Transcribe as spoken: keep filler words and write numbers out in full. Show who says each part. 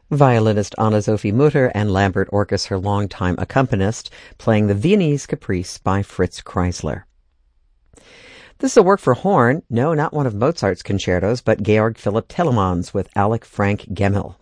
Speaker 1: Violinist Anna-Sophie Mutter and Lambert Orkus, her longtime accompanist, playing the Viennese Caprice by Fritz Kreisler. This is a work for horn, no, not one of Mozart's concertos, but Georg Philipp Telemann with Alec Frank Gemmell.